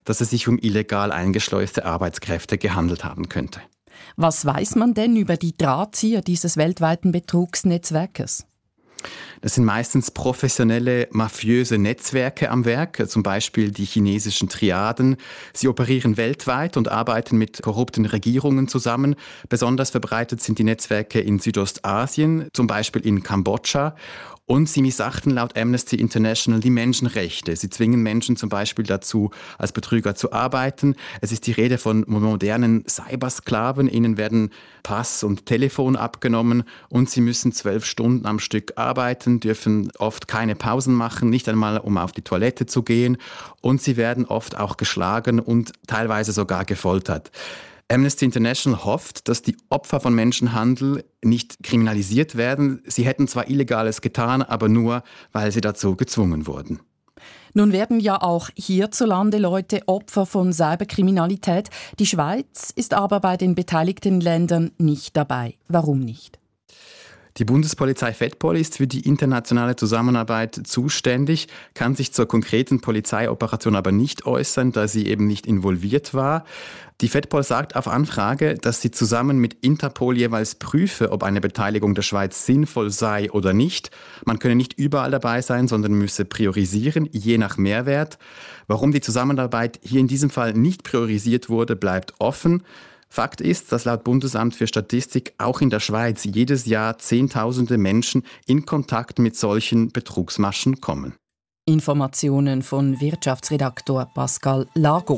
dass es sich um illegal eingeschleuste Arbeitskräfte gehandelt haben könnte. Was weiß man denn über die Drahtzieher dieses weltweiten Betrugsnetzwerkes? Das sind meistens professionelle, mafiöse Netzwerke am Werk, zum Beispiel die chinesischen Triaden. Sie operieren weltweit und arbeiten mit korrupten Regierungen zusammen. Besonders verbreitet sind die Netzwerke in Südostasien, zum Beispiel in Kambodscha. Und sie missachten laut Amnesty International die Menschenrechte. Sie zwingen Menschen zum Beispiel dazu, als Betrüger zu arbeiten. Es ist die Rede von modernen Cybersklaven. Ihnen werden Pass und Telefon abgenommen und sie müssen 12 Stunden am Stück arbeiten, dürfen oft keine Pausen machen, nicht einmal um auf die Toilette zu gehen. Und sie werden oft auch geschlagen und teilweise sogar gefoltert. Amnesty International hofft, dass die Opfer von Menschenhandel nicht kriminalisiert werden. Sie hätten zwar Illegales getan, aber nur, weil sie dazu gezwungen wurden. Nun werden ja auch hierzulande Leute Opfer von Cyberkriminalität. Die Schweiz ist aber bei den beteiligten Ländern nicht dabei. Warum nicht? Die Bundespolizei FedPol ist für die internationale Zusammenarbeit zuständig, kann sich zur konkreten Polizeioperation aber nicht äußern, da sie eben nicht involviert war. Die FedPol sagt auf Anfrage, dass sie zusammen mit Interpol jeweils prüfe, ob eine Beteiligung der Schweiz sinnvoll sei oder nicht. Man könne nicht überall dabei sein, sondern müsse priorisieren, je nach Mehrwert. Warum die Zusammenarbeit hier in diesem Fall nicht priorisiert wurde, bleibt offen. Fakt ist, dass laut Bundesamt für Statistik auch in der Schweiz jedes Jahr Zehntausende Menschen in Kontakt mit solchen Betrugsmaschen kommen. Informationen von Wirtschaftsredaktor Pascal Lago.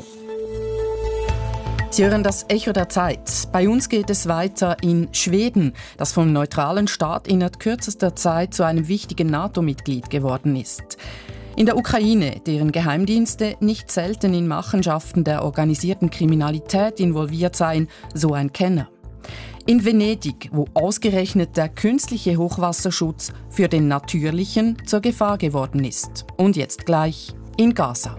Sie hören das Echo der Zeit. Bei uns geht es weiter in Schweden, das vom neutralen Staat innerhalb kürzester Zeit zu einem wichtigen NATO-Mitglied geworden ist. In der Ukraine, deren Geheimdienste nicht selten in Machenschaften der organisierten Kriminalität involviert seien, so ein Kenner. In Venedig, wo ausgerechnet der künstliche Hochwasserschutz für den natürlichen zur Gefahr geworden ist. Und jetzt gleich in Gaza.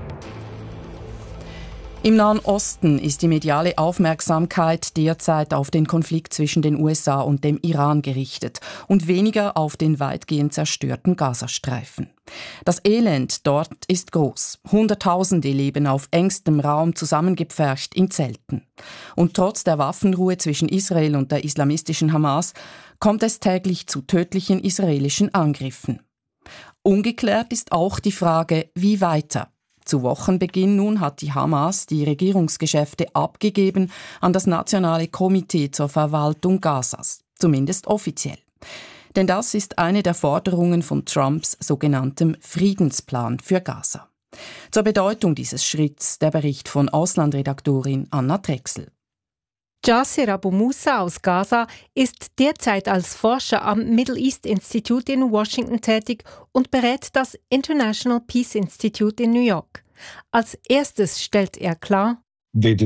Im Nahen Osten ist die mediale Aufmerksamkeit derzeit auf den Konflikt zwischen den USA und dem Iran gerichtet und weniger auf den weitgehend zerstörten Gazastreifen. Das Elend dort ist groß. Hunderttausende leben auf engstem Raum zusammengepfercht in Zelten. Und trotz der Waffenruhe zwischen Israel und der islamistischen Hamas kommt es täglich zu tödlichen israelischen Angriffen. Ungeklärt ist auch die Frage, wie weiter. Zu Wochenbeginn nun hat die Hamas die Regierungsgeschäfte abgegeben an das Nationale Komitee zur Verwaltung Gazas, zumindest offiziell. Denn das ist eine der Forderungen von Trumps sogenanntem Friedensplan für Gaza. Zur Bedeutung dieses Schritts der Bericht von Auslandredaktorin Anna Drechsel. Jasser Abu Musa aus Gaza ist derzeit als Forscher am Middle East Institute in Washington tätig und berät das International Peace Institute in New York. Als erstes stellt er klar, die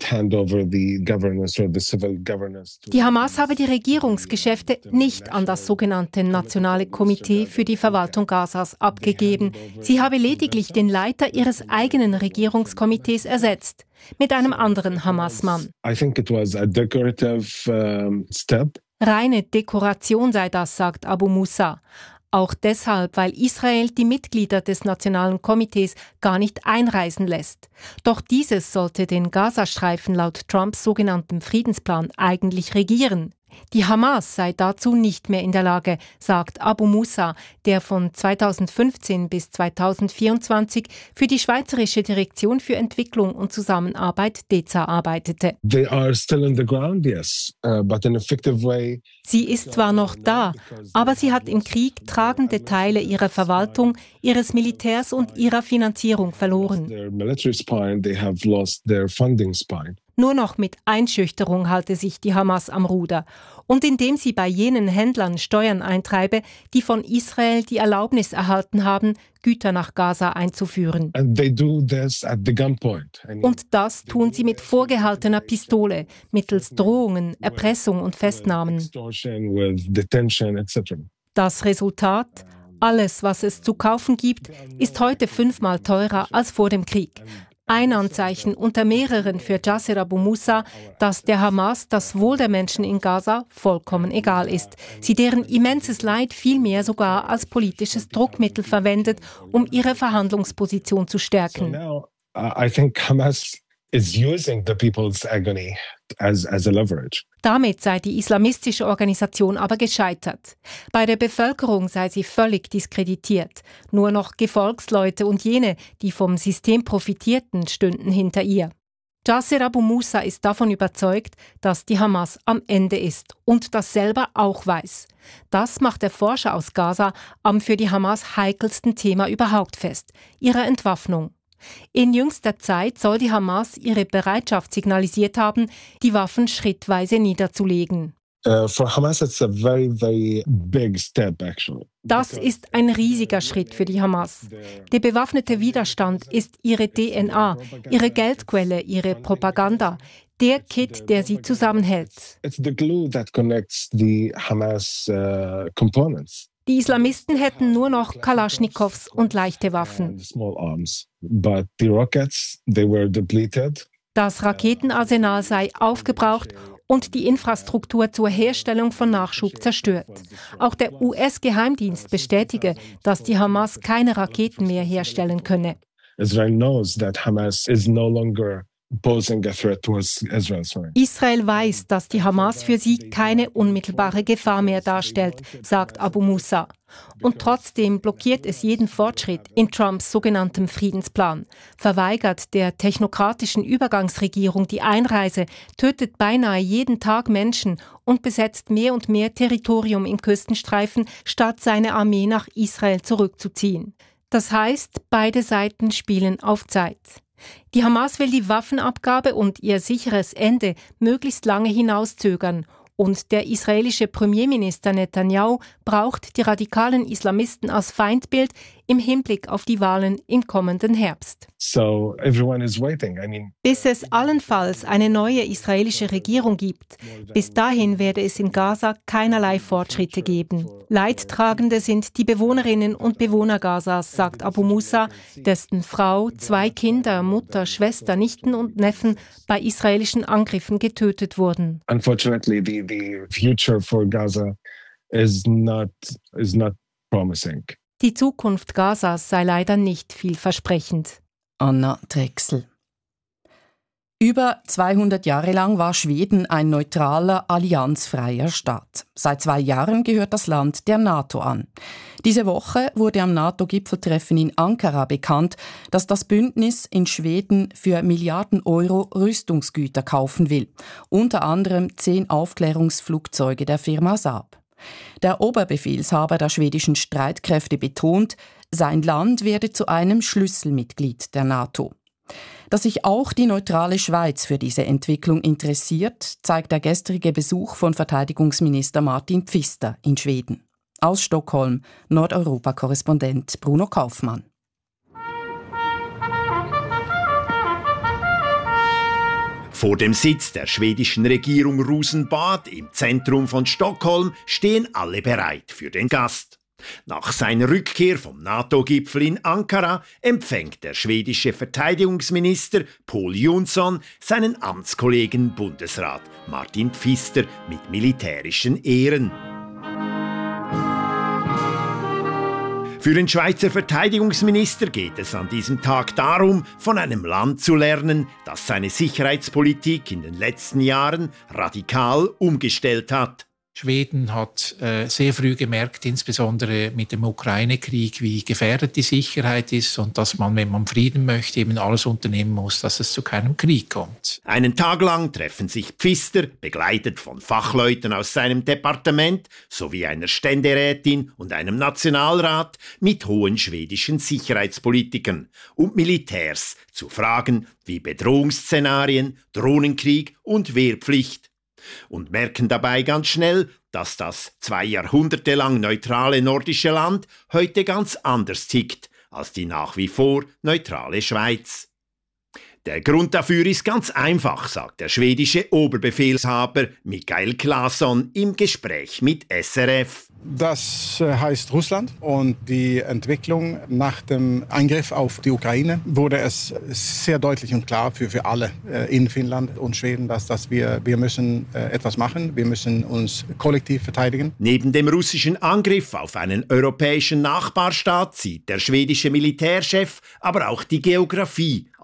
Hamas habe die Regierungsgeschäfte nicht an das sogenannte Nationale Komitee für die Verwaltung Gazas abgegeben. Sie habe lediglich den Leiter ihres eigenen Regierungskomitees ersetzt, mit einem anderen Hamas-Mann. Reine Dekoration sei das, sagt Abu Musa. Auch deshalb, weil Israel die Mitglieder des Nationalen Komitees gar nicht einreisen lässt. Doch dieses sollte den Gazastreifen laut Trumps sogenanntem Friedensplan eigentlich regieren. Die Hamas sei dazu nicht mehr in der Lage, sagt Abu Musa, der von 2015 bis 2024 für die Schweizerische Direktion für Entwicklung und Zusammenarbeit DEZA arbeitete. Sie ist zwar noch da, aber sie hat im Krieg tragende Teile ihrer Verwaltung, ihres Militärs und ihrer Finanzierung verloren. Nur noch mit Einschüchterung halte sich die Hamas am Ruder und indem sie bei jenen Händlern Steuern eintreibe, die von Israel die Erlaubnis erhalten haben, Güter nach Gaza einzuführen. Und das tun sie mit vorgehaltener Pistole, mittels Drohungen, Erpressung und Festnahmen. Das Resultat? Alles, was es zu kaufen gibt, ist heute 5-mal teurer als vor dem Krieg. Ein Anzeichen unter mehreren für Jasser Abu Musa, dass der Hamas das Wohl der Menschen in Gaza vollkommen egal ist. Sie deren immenses Leid vielmehr sogar als politisches Druckmittel verwendet, um ihre Verhandlungsposition zu stärken. I think Hamas is using the people's agony as a leverage. Damit sei die islamistische Organisation aber gescheitert. Bei der Bevölkerung sei sie völlig diskreditiert. Nur noch Gefolgsleute und jene, die vom System profitierten, stünden hinter ihr. Jasser Abu Musa ist davon überzeugt, dass die Hamas am Ende ist und das selber auch weiß. Das macht der Forscher aus Gaza am für die Hamas heikelsten Thema überhaupt fest: ihre Entwaffnung. In jüngster Zeit soll die Hamas ihre Bereitschaft signalisiert haben, die Waffen schrittweise niederzulegen. For Hamas, it's a very, very big step, actually. Das ist ein riesiger Schritt für die Hamas. Der bewaffnete Widerstand ist ihre DNA, ihre Geldquelle, ihre Propaganda, der Kit, der sie zusammenhält. It's the glue that connects the Hamas components. Die Islamisten hätten nur noch Kalaschnikows und leichte Waffen. Small arms, but the rockets, they were depleted. Das Raketenarsenal sei aufgebraucht und die Infrastruktur zur Herstellung von Nachschub zerstört. Auch der US-Geheimdienst bestätige, dass die Hamas keine Raketen mehr herstellen könne. Israel knows that Hamas is no longer posing a threat towards Israel. Israel weiß, dass die Hamas für sie keine unmittelbare Gefahr mehr darstellt, sagt Abu Musa. Und trotzdem blockiert es jeden Fortschritt in Trumps sogenanntem Friedensplan, verweigert der technokratischen Übergangsregierung die Einreise, tötet beinahe jeden Tag Menschen und besetzt mehr und mehr Territorium im Küstenstreifen, statt seine Armee nach Israel zurückzuziehen. Das heißt, beide Seiten spielen auf Zeit. Die Hamas will die Waffenabgabe und ihr sicheres Ende möglichst lange hinauszögern. Und der israelische Premierminister Netanyahu braucht die radikalen Islamisten als Feindbild im Hinblick auf die Wahlen im kommenden Herbst. So everyone is waiting. Bis es allenfalls eine neue israelische Regierung gibt. Bis dahin werde es in Gaza keinerlei Fortschritte geben. Leidtragende sind die Bewohnerinnen und Bewohner Gazas, sagt Abu Musa, dessen Frau, 2 Kinder, Mutter, Schwester, Nichten und Neffen bei israelischen Angriffen getötet wurden. Unfortunately, the future for Gaza is not promising. Die Zukunft Gazas sei leider nicht vielversprechend. Anna Drechsel. Über 200 Jahre lang war Schweden ein neutraler, allianzfreier Staat. Seit 2 Jahren gehört das Land der NATO an. Diese Woche wurde am NATO-Gipfeltreffen in Ankara bekannt, dass das Bündnis in Schweden für Milliarden Euro Rüstungsgüter kaufen will. Unter anderem 10 Aufklärungsflugzeuge der Firma Saab. Der Oberbefehlshaber der schwedischen Streitkräfte betont, sein Land werde zu einem Schlüsselmitglied der NATO. Dass sich auch die neutrale Schweiz für diese Entwicklung interessiert, zeigt der gestrige Besuch von Verteidigungsminister Martin Pfister in Schweden. Aus Stockholm, Nordeuropa-Korrespondent Bruno Kaufmann. Vor dem Sitz der schwedischen Regierung Rosenbad im Zentrum von Stockholm stehen alle bereit für den Gast. Nach seiner Rückkehr vom NATO-Gipfel in Ankara empfängt der schwedische Verteidigungsminister Pål Jonson seinen Amtskollegen Bundesrat Martin Pfister mit militärischen Ehren. Für den Schweizer Verteidigungsminister geht es an diesem Tag darum, von einem Land zu lernen, das seine Sicherheitspolitik in den letzten Jahren radikal umgestellt hat. Schweden hat sehr früh gemerkt, insbesondere mit dem Ukraine-Krieg, wie gefährdet die Sicherheit ist und dass man, wenn man Frieden möchte, eben alles unternehmen muss, dass es zu keinem Krieg kommt. Einen Tag lang treffen sich Pfister, begleitet von Fachleuten aus seinem Departement, sowie einer Ständerätin und einem Nationalrat mit hohen schwedischen Sicherheitspolitikern und Militärs zu Fragen wie Bedrohungsszenarien, Drohnenkrieg und Wehrpflicht. Und merken dabei ganz schnell, dass das 2 Jahrhunderte lang neutrale nordische Land heute ganz anders tickt als die nach wie vor neutrale Schweiz. Der Grund dafür ist ganz einfach, sagt der schwedische Oberbefehlshaber Mikael Claesson im Gespräch mit SRF. Das heißt Russland und die Entwicklung nach dem Angriff auf die Ukraine wurde es sehr deutlich und klar für alle in Finnland und Schweden, dass wir müssen etwas machen, wir müssen uns kollektiv verteidigen. Neben dem russischen Angriff auf einen europäischen Nachbarstaat sieht der schwedische Militärchef aber auch die Geografie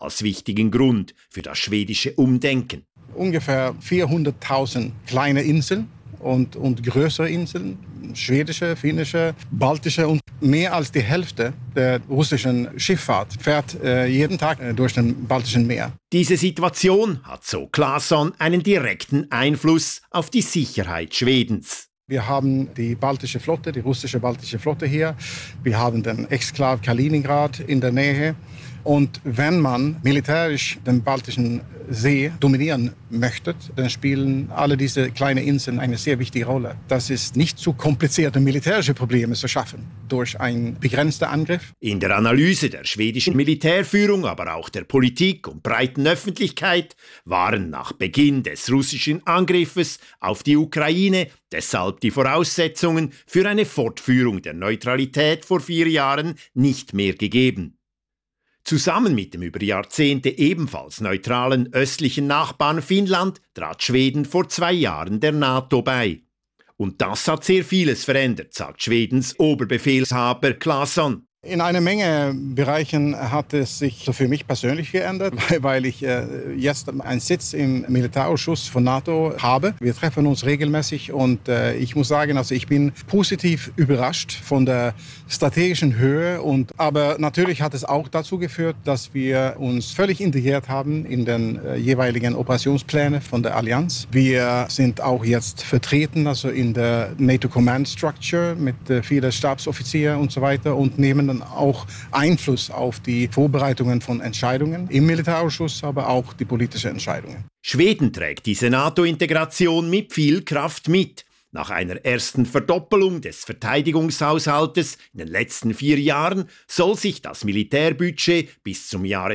als wichtigen Grund für das schwedische Umdenken. Ungefähr 400.000 kleine Inseln und größere Inseln, schwedische, finnische, baltische, und mehr als die Hälfte der russischen Schifffahrt fährt jeden Tag durch den Baltischen Meer. Diese Situation hat, so Claesson, einen direkten Einfluss auf die Sicherheit Schwedens. Wir haben die baltische Flotte, die russische baltische Flotte hier. Wir haben den Exklav Kaliningrad in der Nähe. Und wenn man militärisch den Baltischen See dominieren möchte, dann spielen alle diese kleinen Inseln eine sehr wichtige Rolle. Das ist nicht zu komplizierte militärische Probleme zu schaffen durch einen begrenzten Angriff. In der Analyse der schwedischen Militärführung, aber auch der Politik und breiten Öffentlichkeit waren nach Beginn des russischen Angriffes auf die Ukraine deshalb die Voraussetzungen für eine Fortführung der Neutralität vor 4 Jahren nicht mehr gegeben. Zusammen mit dem über Jahrzehnte ebenfalls neutralen östlichen Nachbarn Finnland trat Schweden vor 2 Jahren der NATO bei. Und das hat sehr vieles verändert, sagt Schwedens Oberbefehlshaber Claesson. In einer Menge Bereichen hat es sich für mich persönlich geändert, weil ich jetzt einen Sitz im Militärausschuss von NATO habe. Wir treffen uns regelmäßig und ich muss sagen, also ich bin positiv überrascht von der strategischen Höhe. Aber natürlich hat es auch dazu geführt, dass wir uns völlig integriert haben in den jeweiligen Operationspläne von der Allianz. Wir sind auch jetzt vertreten, also in der NATO Command Structure mit vielen Stabsoffizieren und so weiter, und nehmen auch Einfluss auf die Vorbereitungen von Entscheidungen im Militärausschuss, aber auch die politischen Entscheidungen. Schweden trägt diese NATO-Integration mit viel Kraft mit. Nach einer ersten Verdoppelung des Verteidigungshaushaltes in den letzten 4 Jahren soll sich das Militärbudget bis zum Jahre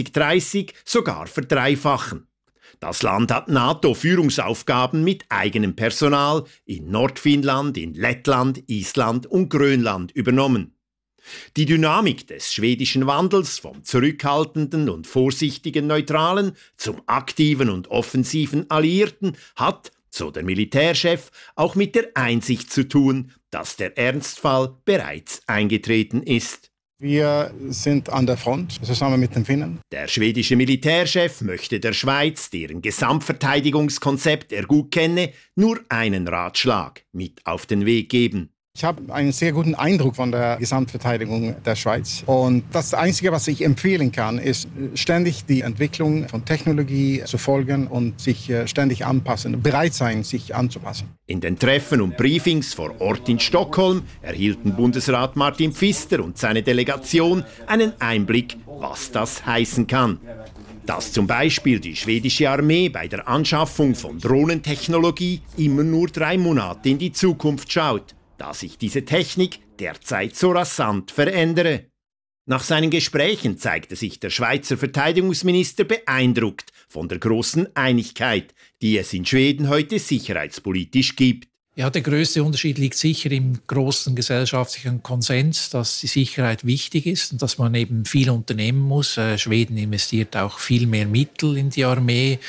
2030 sogar verdreifachen. Das Land hat NATO-Führungsaufgaben mit eigenem Personal in Nordfinnland, in Lettland, Island und Grönland übernommen. Die Dynamik des schwedischen Wandels vom zurückhaltenden und vorsichtigen Neutralen zum aktiven und offensiven Alliierten hat, so der Militärchef, auch mit der Einsicht zu tun, dass der Ernstfall bereits eingetreten ist. Wir sind an der Front zusammen mit den Finnen. Der schwedische Militärchef möchte der Schweiz, deren Gesamtverteidigungskonzept er gut kenne, nur einen Ratschlag mit auf den Weg geben. Ich habe einen sehr guten Eindruck von der Gesamtverteidigung der Schweiz. Und das Einzige, was ich empfehlen kann, ist ständig die Entwicklung von Technologie zu folgen und sich ständig anpassen, bereit sein, sich anzupassen. In den Treffen und Briefings vor Ort in Stockholm erhielten Bundesrat Martin Pfister und seine Delegation einen Einblick, was das heißen kann. Dass zum Beispiel die schwedische Armee bei der Anschaffung von Drohnentechnologie immer nur 3 Monate in die Zukunft schaut, da sich diese Technik derzeit so rasant verändere. Nach seinen Gesprächen zeigte sich der Schweizer Verteidigungsminister beeindruckt von der großen Einigkeit, die es in Schweden heute sicherheitspolitisch gibt. Ja, der größte Unterschied liegt sicher im großen gesellschaftlichen Konsens, dass die Sicherheit wichtig ist und dass man eben viel unternehmen muss. Schweden investiert auch viel mehr Mittel in die Armee,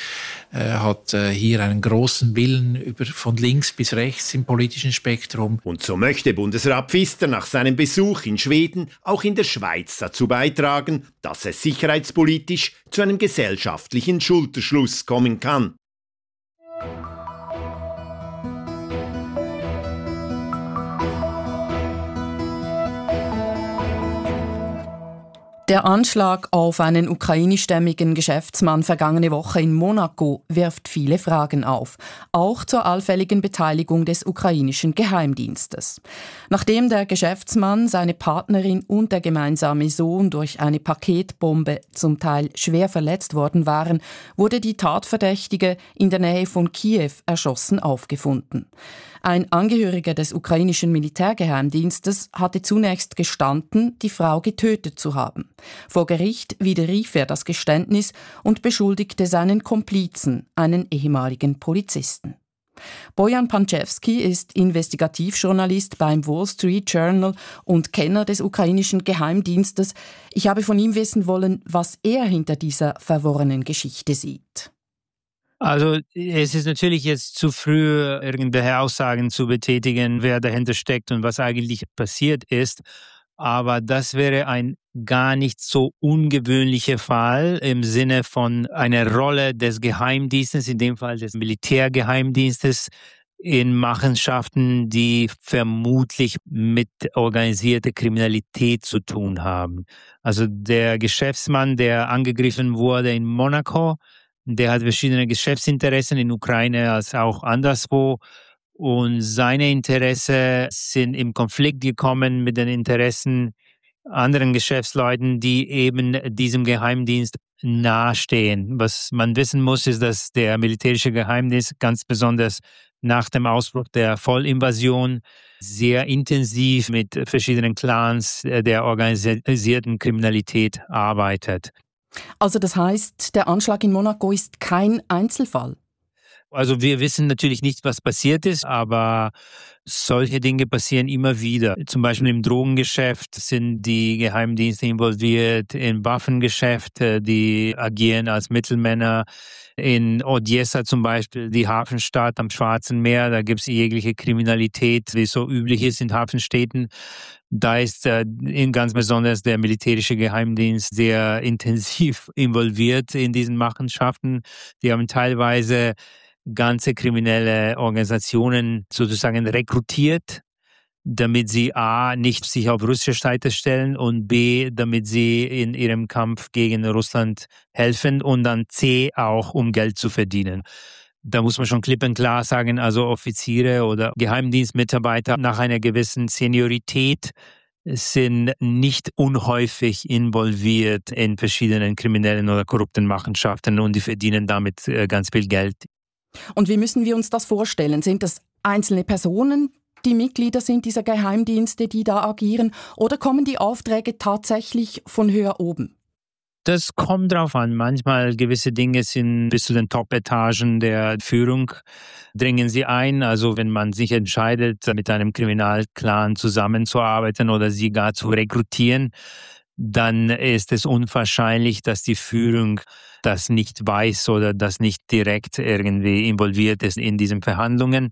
hat hier einen großen Willen von links bis rechts im politischen Spektrum. Und so möchte Bundesrat Pfister nach seinem Besuch in Schweden auch in der Schweiz dazu beitragen, dass es sicherheitspolitisch zu einem gesellschaftlichen Schulterschluss kommen kann. Der Anschlag auf einen ukrainischstämmigen Geschäftsmann vergangene Woche in Monaco wirft viele Fragen auf, auch zur allfälligen Beteiligung des ukrainischen Geheimdienstes. Nachdem der Geschäftsmann, seine Partnerin und der gemeinsame Sohn durch eine Paketbombe zum Teil schwer verletzt worden waren, wurde die Tatverdächtige in der Nähe von Kiew erschossen aufgefunden. Ein Angehöriger des ukrainischen Militärgeheimdienstes hatte zunächst gestanden, die Frau getötet zu haben. Vor Gericht widerrief er das Geständnis und beschuldigte seinen Komplizen, einen ehemaligen Polizisten. Bojan Pančevský ist Investigativjournalist beim Wall Street Journal und Kenner des ukrainischen Geheimdienstes. Ich habe von ihm wissen wollen, was er hinter dieser verworrenen Geschichte sieht. Also es ist natürlich jetzt zu früh, irgendwelche Aussagen zu betätigen, wer dahinter steckt und was eigentlich passiert ist. Aber das wäre ein gar nicht so ungewöhnlicher Fall im Sinne von einer Rolle des Geheimdienstes, in dem Fall des Militärgeheimdienstes, in Machenschaften, die vermutlich mit organisierter Kriminalität zu tun haben. Also der Geschäftsmann, der angegriffen wurde in Monaco, der hat verschiedene Geschäftsinteressen in Ukraine als auch anderswo. Und seine Interessen sind im Konflikt gekommen mit den Interessen anderen Geschäftsleuten, die eben diesem Geheimdienst nahestehen. Was man wissen muss, ist, dass der militärische Geheimdienst ganz besonders nach dem Ausbruch der Vollinvasion sehr intensiv mit verschiedenen Clans der organisierten Kriminalität arbeitet. Also das heißt, der Anschlag in Monaco ist kein Einzelfall? Also wir wissen natürlich nicht, was passiert ist, aber solche Dinge passieren immer wieder. Zum Beispiel im Drogengeschäft sind die Geheimdienste involviert, im Waffengeschäft, die agieren als Mittelmänner. In Odessa zum Beispiel, die Hafenstadt am Schwarzen Meer, da gibt es jegliche Kriminalität, wie es so üblich ist in Hafenstädten. Da ist ganz besonders der militärische Geheimdienst sehr intensiv involviert in diesen Machenschaften. Die haben teilweise ganze kriminelle Organisationen sozusagen rekrutiert, damit sie A, nicht sich auf russische Seite stellen und B, damit sie in ihrem Kampf gegen Russland helfen und dann C, auch um Geld zu verdienen. Da muss man schon klipp und klar sagen, also Offiziere oder Geheimdienstmitarbeiter nach einer gewissen Seniorität sind nicht unhäufig involviert in verschiedenen kriminellen oder korrupten Machenschaften und die verdienen damit ganz viel Geld. Und wie müssen wir uns das vorstellen? Sind das einzelne Personen, die Mitglieder sind dieser Geheimdienste, die da agieren, oder kommen die Aufträge tatsächlich von höher oben? Das kommt drauf an. Manchmal gewisse Dinge sind bis zu den Top-Etagen der Führung dringen sie ein. Also wenn man sich entscheidet, mit einem Kriminalclan zusammenzuarbeiten oder sie gar zu rekrutieren, dann ist es unwahrscheinlich, dass die Führung das nicht weiß oder das nicht direkt irgendwie involviert ist in diesen Verhandlungen.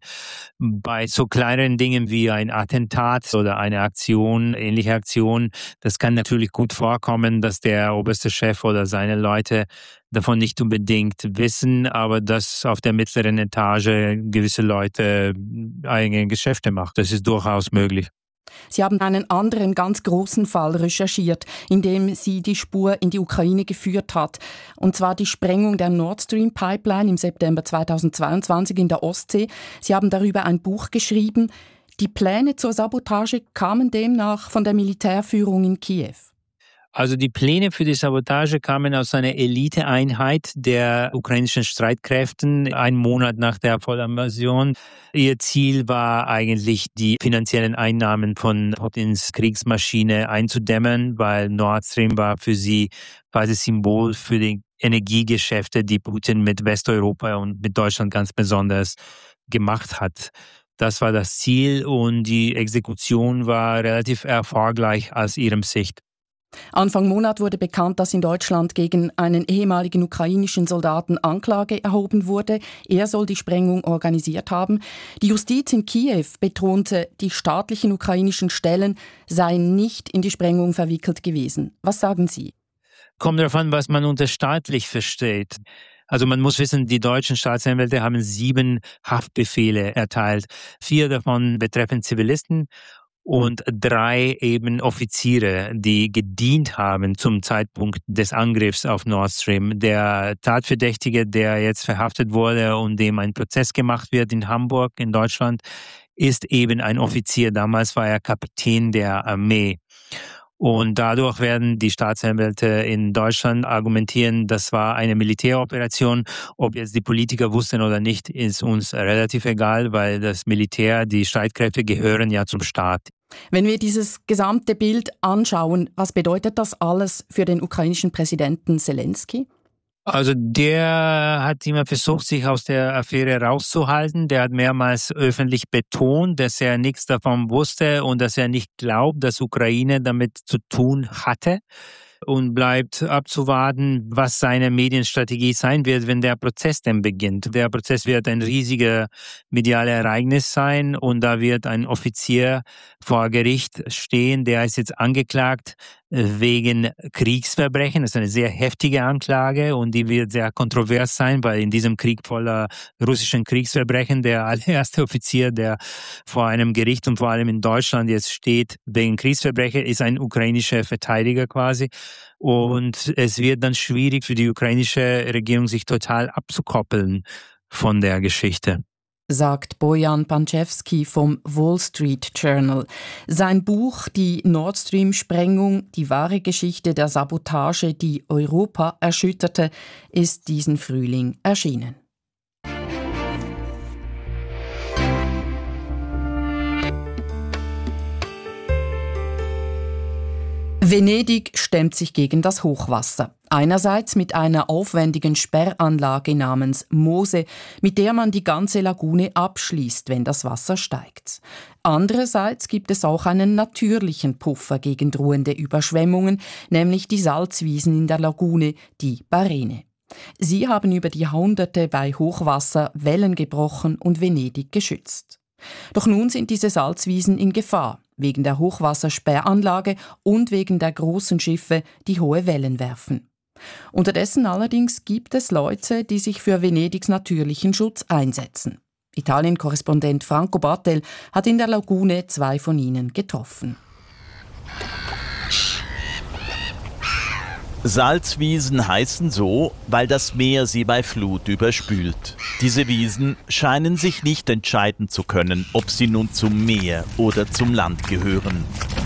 Bei so kleineren Dingen wie ein Attentat oder eine Aktion, ähnliche Aktion, das kann natürlich gut vorkommen, dass der oberste Chef oder seine Leute davon nicht unbedingt wissen, aber dass auf der mittleren Etage gewisse Leute eigene Geschäfte machen. Das ist durchaus möglich. Sie haben einen anderen ganz großen Fall recherchiert, in dem Sie die Spur in die Ukraine geführt hat. Und zwar die Sprengung der Nord Stream Pipeline im September 2022 in der Ostsee. Sie haben darüber ein Buch geschrieben. Die Pläne zur Sabotage kamen demnach von der Militärführung in Kiew. Also die Pläne für die Sabotage kamen aus einer Eliteeinheit der ukrainischen Streitkräften, einen Monat nach der Vollinvasion. Ihr Ziel war eigentlich, die finanziellen Einnahmen von Putins Kriegsmaschine einzudämmen, weil Nord Stream war für sie quasi Symbol für die Energiegeschäfte, die Putin mit Westeuropa und mit Deutschland ganz besonders gemacht hat. Das war das Ziel und die Exekution war relativ erfolgreich aus ihrem Sicht. Anfang Monat wurde bekannt, dass in Deutschland gegen einen ehemaligen ukrainischen Soldaten Anklage erhoben wurde. Er soll die Sprengung organisiert haben. Die Justiz in Kiew betonte, die staatlichen ukrainischen Stellen seien nicht in die Sprengung verwickelt gewesen. Was sagen Sie? Kommt darauf an, was man unter staatlich versteht. Also man muss wissen, die deutschen Staatsanwälte haben 7 Haftbefehle erteilt. 4 davon betreffen Zivilisten und 3 eben Offiziere, die gedient haben zum Zeitpunkt des Angriffs auf Nord Stream. Der Tatverdächtige, der jetzt verhaftet wurde und dem ein Prozess gemacht wird in Hamburg in Deutschland, ist eben ein Offizier. Damals war er Kapitän der Armee. Und dadurch werden die Staatsanwälte in Deutschland argumentieren, das war eine Militäroperation. Ob jetzt die Politiker wussten oder nicht, ist uns relativ egal, weil das Militär, die Streitkräfte gehören ja zum Staat. Wenn wir dieses gesamte Bild anschauen, was bedeutet das alles für den ukrainischen Präsidenten Zelensky? Also der hat immer versucht, sich aus der Affäre rauszuhalten. Der hat mehrmals öffentlich betont, dass er nichts davon wusste und dass er nicht glaubt, dass Ukraine damit zu tun hatte. und bleibt abzuwarten, was seine Medienstrategie sein wird, wenn der Prozess dann beginnt. Der Prozess wird ein riesiger mediales Ereignis sein und da wird ein Offizier vor Gericht stehen, der ist jetzt angeklagt wegen Kriegsverbrechen. Das ist eine sehr heftige Anklage und die wird sehr kontrovers sein, weil in diesem Krieg voller russischen Kriegsverbrechen der allererste Offizier, der vor einem Gericht und vor allem in Deutschland jetzt steht wegen Kriegsverbrechen, ist ein ukrainischer Verteidiger quasi. Und es wird dann schwierig für die ukrainische Regierung, sich total abzukoppeln von der Geschichte, sagt Bojan Pančevský vom Wall Street Journal. Sein Buch »Die Nord Stream-Sprengung, die wahre Geschichte der Sabotage, die Europa erschütterte«, ist diesen Frühling erschienen. Venedig stemmt sich gegen das Hochwasser. Einerseits mit einer aufwendigen Sperranlage namens Mose, mit der man die ganze Lagune abschließt, wenn das Wasser steigt. Andererseits gibt es auch einen natürlichen Puffer gegen drohende Überschwemmungen, nämlich die Salzwiesen in der Lagune, die Barene. Sie haben über die Jahrhunderte bei Hochwasser Wellen gebrochen und Venedig geschützt. Doch nun sind diese Salzwiesen in Gefahr, wegen der Hochwassersperranlage und wegen der großen Schiffe, die hohe Wellen werfen. Unterdessen allerdings gibt es Leute, die sich für Venedigs natürlichen Schutz einsetzen. Italien-Korrespondent Franco Battel hat in der Lagune 2 von ihnen getroffen. Salzwiesen heißen so, weil das Meer sie bei Flut überspült. Diese Wiesen scheinen sich nicht entscheiden zu können, ob sie nun zum Meer oder zum Land gehören.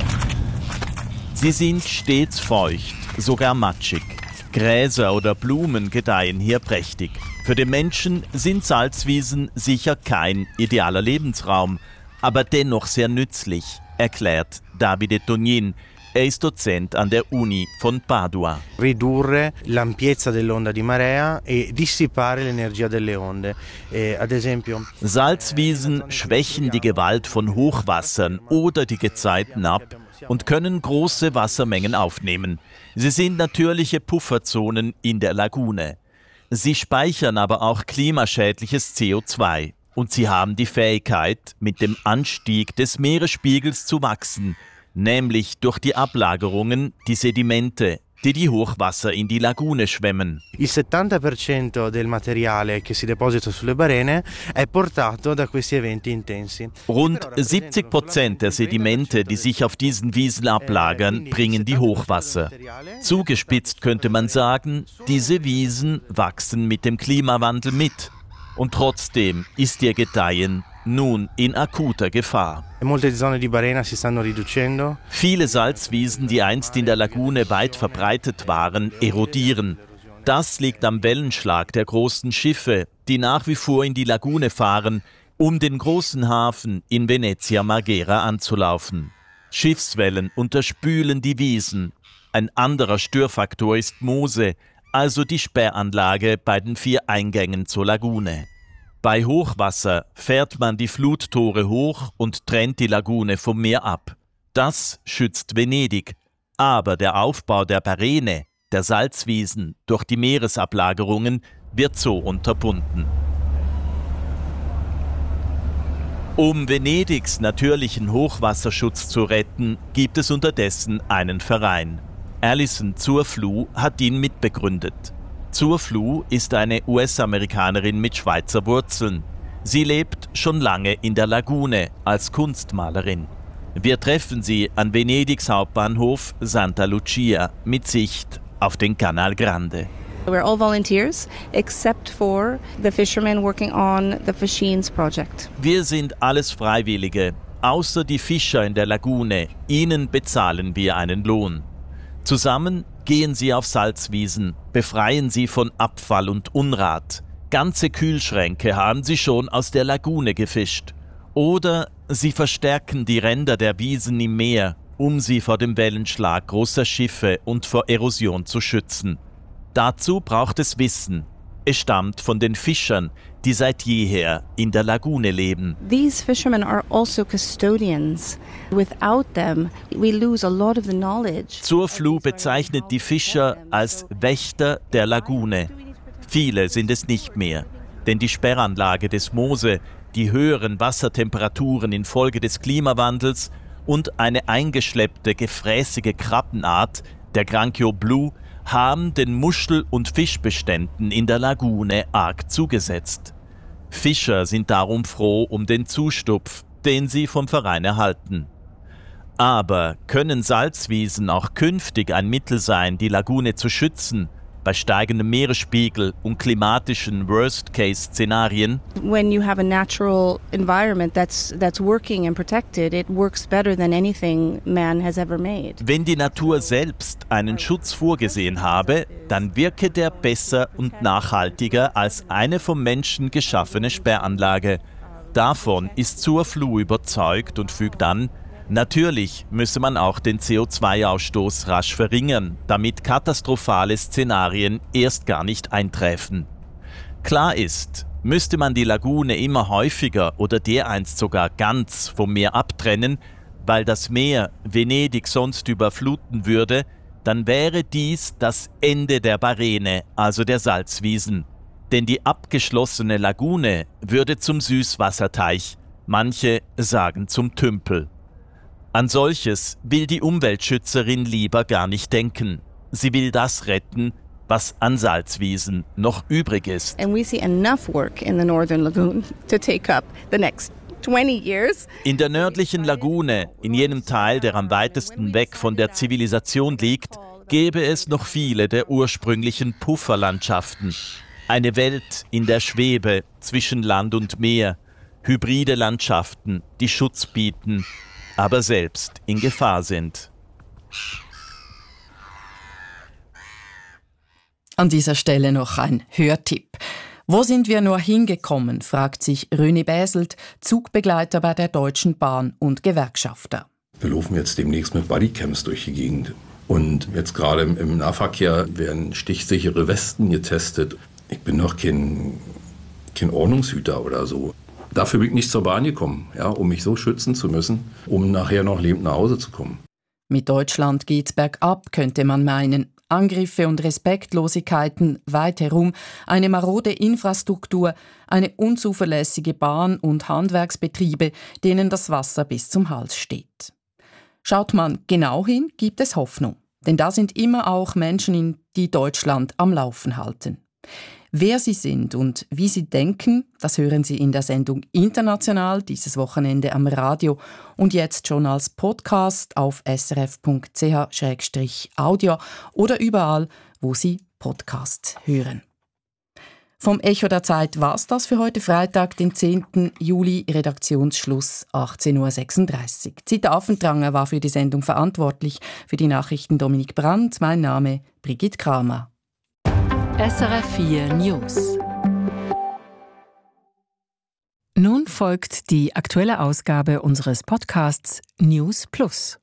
Sie sind stets feucht, sogar matschig. Gräser oder Blumen gedeihen hier prächtig. Für den Menschen sind Salzwiesen sicher kein idealer Lebensraum, aber dennoch sehr nützlich, erklärt Davide Tognin. Er ist Dozent an der Uni von Padua. Ridurre l'ampiezza dell'onda di marea e dissipare l'energia delle onde. Ad esempio, Salzwiesen schwächen die Gewalt von Hochwassern oder die Gezeiten ab und können große Wassermengen aufnehmen. Sie sind natürliche Pufferzonen in der Lagune. Sie speichern aber auch klimaschädliches CO2 und sie haben die Fähigkeit, mit dem Anstieg des Meeresspiegels zu wachsen, nämlich durch die Ablagerungen, die Sedimente, die Hochwasser in die Lagune schwemmen. Il 70% del materiale che si deposita sulle barene è portato da questi eventi intensi. Rund 70% der Sedimente, die sich auf diesen Wiesen ablagern, bringen die Hochwasser. Zugespitzt könnte man sagen, diese Wiesen wachsen mit dem Klimawandel mit. Und trotzdem ist ihr Gedeihen nun in akuter Gefahr. Molte zone di barena si stanno riducendo. Viele Salzwiesen, die einst in der Lagune weit verbreitet waren, erodieren. Das liegt am Wellenschlag der großen Schiffe, die nach wie vor in die Lagune fahren, um den großen Hafen in Venezia Marghera anzulaufen. Schiffswellen unterspülen die Wiesen. Ein anderer Störfaktor ist Mose, also die Sperranlage bei den 4 Eingängen zur Lagune. Bei Hochwasser fährt man die Fluttore hoch und trennt die Lagune vom Meer ab. Das schützt Venedig. Aber der Aufbau der Barene, der Salzwiesen, durch die Meeresablagerungen wird so unterbunden. Um Venedigs natürlichen Hochwasserschutz zu retten, gibt es unterdessen einen Verein. Alison Zurfluh hat ihn mitbegründet. Zurfluh ist eine US-Amerikanerin mit Schweizer Wurzeln. Sie lebt schon lange in der Lagune als Kunstmalerin. Wir treffen sie an Venedigs Hauptbahnhof Santa Lucia mit Sicht auf den Canal Grande. We're all volunteers, except for the fishermen working on the Fischines project. Wir sind alles Freiwillige, außer die Fischer in der Lagune. Ihnen bezahlen wir einen Lohn. Zusammen gehen sie auf Salzwiesen, befreien sie von Abfall und Unrat. Ganze Kühlschränke haben sie schon aus der Lagune gefischt. Oder sie verstärken die Ränder der Wiesen im Meer, um sie vor dem Wellenschlag großer Schiffe und vor Erosion zu schützen. Dazu braucht es Wissen. Es stammt von den Fischern, die seit jeher in der Lagune leben. These fishermen are also custodians. Without them, we lose a lot of the knowledge. Zurfluh bezeichnet die Fischer als Wächter der Lagune. Viele sind es nicht mehr, denn die Sperranlage des Mose, die höheren Wassertemperaturen infolge des Klimawandels und eine eingeschleppte, gefräßige Krabbenart, der Granchio Blue, haben den Muschel- und Fischbeständen in der Lagune arg zugesetzt. Fischer sind darum froh um den Zustupf, den sie vom Verein erhalten. Aber können Salzwiesen auch künftig ein Mittel sein, die Lagune zu schützen, bei steigendem Meeresspiegel und klimatischen Worst-Case-Szenarien? When you have a natural environment that's working and protected, it works better than anything man has ever made. Wenn die Natur selbst einen Schutz vorgesehen habe, dann wirke der besser und nachhaltiger als eine vom Menschen geschaffene Sperranlage. Davon ist Zurfluh überzeugt und fügt an: Natürlich müsse man auch den CO2-Ausstoß rasch verringern, damit katastrophale Szenarien erst gar nicht eintreffen. Klar ist, müsste man die Lagune immer häufiger oder dereinst sogar ganz vom Meer abtrennen, weil das Meer Venedig sonst überfluten würde, dann wäre dies das Ende der Barene, also der Salzwiesen. Denn die abgeschlossene Lagune würde zum Süßwasserteich, manche sagen zum Tümpel. An solches will die Umweltschützerin lieber gar nicht denken. Sie will das retten, was an Salzwiesen noch übrig ist. And we see enough work in the Northern Lagoon to take up the next 20 years. In der nördlichen Lagune, in jenem Teil, der am weitesten weg von der Zivilisation liegt, gäbe es noch viele der ursprünglichen Pufferlandschaften. Eine Welt in der Schwebe zwischen Land und Meer, hybride Landschaften, die Schutz bieten, aber selbst in Gefahr sind. An dieser Stelle noch ein Hörtipp. Wo sind wir nur hingekommen, fragt sich René Bäselt, Zugbegleiter bei der Deutschen Bahn und Gewerkschafter. Wir laufen jetzt demnächst mit Bodycams durch die Gegend. Und jetzt gerade im Nahverkehr werden stichsichere Westen getestet. Ich bin noch kein Ordnungshüter oder so. Dafür bin ich nicht zur Bahn gekommen, ja, um mich so schützen zu müssen, um nachher noch lebend nach Hause zu kommen. Mit Deutschland geht's bergab, könnte man meinen. Angriffe und Respektlosigkeiten weit herum, eine marode Infrastruktur, eine unzuverlässige Bahn und Handwerksbetriebe, denen das Wasser bis zum Hals steht. Schaut man genau hin, gibt es Hoffnung. Denn da sind immer auch Menschen, die Deutschland am Laufen halten. Wer sie sind und wie sie denken, das hören Sie in der Sendung International dieses Wochenende am Radio und jetzt schon als Podcast auf srf.ch/audio oder überall, wo Sie Podcasts hören. Vom Echo der Zeit war's das für heute Freitag, den 10. Juli, Redaktionsschluss 18.36 Uhr. Zita Affentranger war für die Sendung verantwortlich, für die Nachrichten Dominik Brandt, mein Name Brigitte Kramer. SRF 4 News. Nun folgt die aktuelle Ausgabe unseres Podcasts News Plus.